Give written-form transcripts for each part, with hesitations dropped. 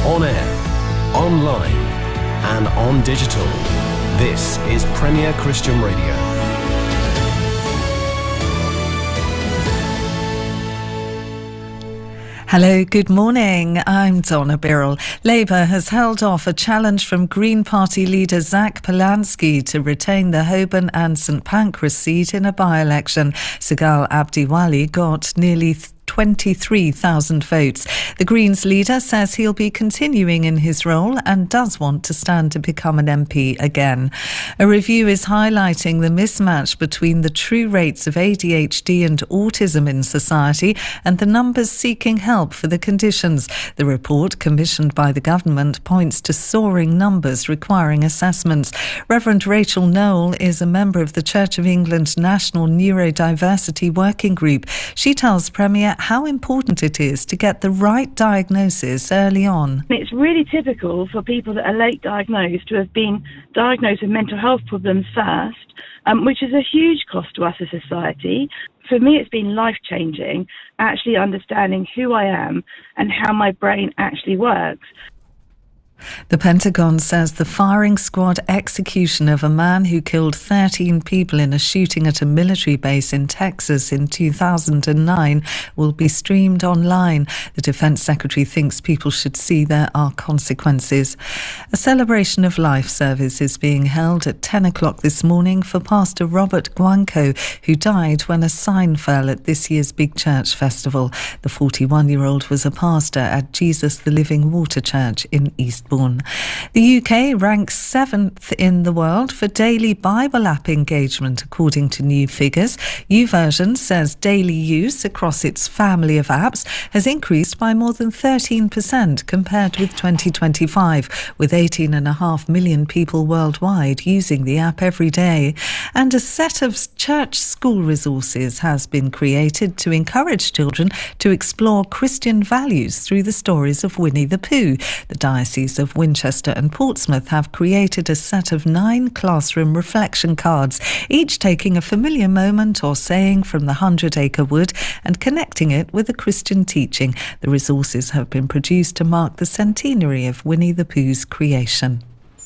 On air, online, and on digital. This is Premier Christian Radio. Hello, good morning. I'm Donna Birrell. Labour has held off a challenge from Green Party leader Zach Polanski to retain the Holborn and St Pancras seat in a by-election. Sagal Abdiwali got nearly 23,000 votes. The Greens leader says he'll be continuing in his role and does want to stand to become an MP again. A review is highlighting the mismatch between the true rates of ADHD and autism in society and the numbers seeking help for the conditions. The report, commissioned by the government, points to soaring numbers requiring assessments. Reverend Rachel Noel is a member of the Church of England National Neurodiversity Working Group. She tells Premier how important it is to get the right diagnosis early on. It's really typical for people that are late diagnosed to have been diagnosed with mental health problems first, which is a huge cost to us as a society. For me, it's been life-changing, actually understanding who I am and how my brain actually works. The Pentagon says the firing squad execution of a man who killed 13 people in a shooting at a military base in Texas in 2009 will be streamed online. The Defence Secretary thinks people should see there are consequences. A celebration of life service is being held at 10 o'clock this morning for Pastor Robert Guanco, who died when a sign fell at this year's Big Church Festival. The 41-year-old was a pastor at Jesus the Living Water Church in Eastbourne. The UK ranks 7th in the world for daily Bible app engagement, according to new figures. YouVersion says daily use across its family of apps has increased by more than 13% compared with 2025, with 18.5 million people worldwide using the app every day. And a set of church school resources has been created to encourage children to explore Christian values through the stories of Winnie the Pooh. The Diocese of Winchester and Portsmouth have created a set of 9 classroom reflection cards, each taking a familiar moment or saying from the 100-acre wood and connecting it with a Christian teaching. The resources have been produced to mark the centenary of Winnie the Pooh's creation.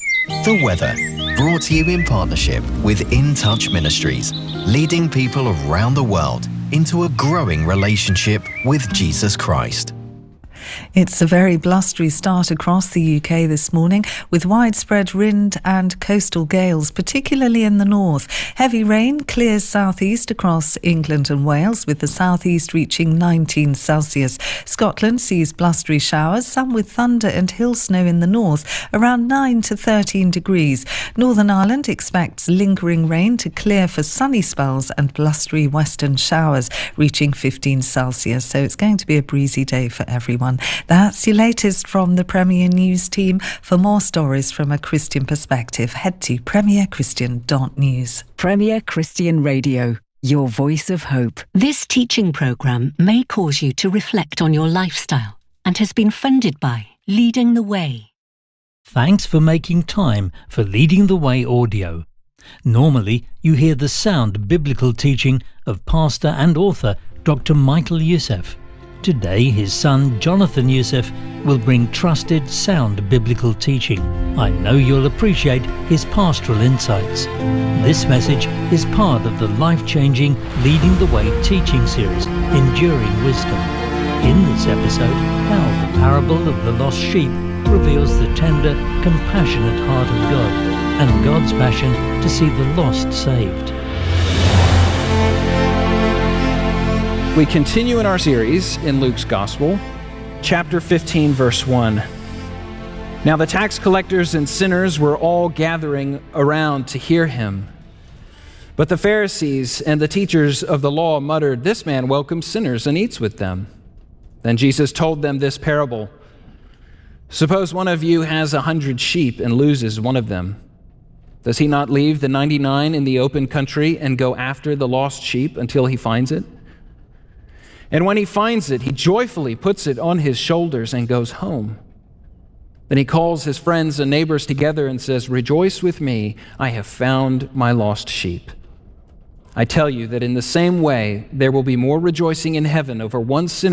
The weather, brought to you in partnership with In Touch Ministries, leading people around the world into a growing relationship with Jesus Christ. It's a very blustery start across the UK this morning, with widespread wind and coastal gales, particularly in the north. Heavy rain clears southeast across England and Wales, with the southeast reaching 19 Celsius. Scotland sees blustery showers, some with thunder and hill snow in the north, around 9 to 13 degrees. Northern Ireland expects lingering rain to clear for sunny spells and blustery western showers, reaching 15 Celsius. So it's going to be a breezy day for everyone. That's your latest from the Premier News team. For more stories from a Christian perspective, head to premierchristian.news. Premier Christian Radio, your voice of hope. This teaching programme may cause you to reflect on your lifestyle and has been funded by Leading the Way. Thanks for making time for Leading the Way audio. Normally, you hear the sound biblical teaching of pastor and author Dr. Michael Youssef. Today, his son Jonathan Youssef will bring trusted, sound biblical teaching. I know you'll appreciate his pastoral insights. This message is part of the life-changing Leading the Way teaching series, Enduring Wisdom. In this episode, how the parable of the lost sheep reveals the tender, compassionate heart of God and God's passion to see the lost saved. We continue in our series in Luke's Gospel, chapter 15, verse 1. Now the tax collectors and sinners were all gathering around to hear him. But the Pharisees and the teachers of the law muttered, "This man welcomes sinners and eats with them." Then Jesus told them this parable. Suppose one of you has 100 sheep and loses one of them. Does he not leave the 99 in the open country and go after the lost sheep until he finds it? And when he finds it, he joyfully puts it on his shoulders and goes home. Then he calls his friends and neighbors together and says, "Rejoice with me, I have found my lost sheep." I tell you that in the same way, there will be more rejoicing in heaven over one sinner